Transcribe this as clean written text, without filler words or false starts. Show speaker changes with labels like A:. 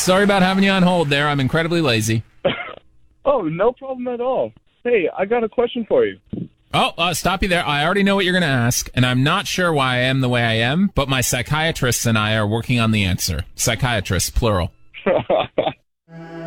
A: Sorry about having you on hold there. I'm incredibly lazy.
B: Oh, no problem at all. Hey, I got a question for you.
A: Oh, stop you there. I already know what you're going to ask, and I'm not sure why I am the way I am, but my psychiatrists and I are working on the answer. Psychiatrists, plural.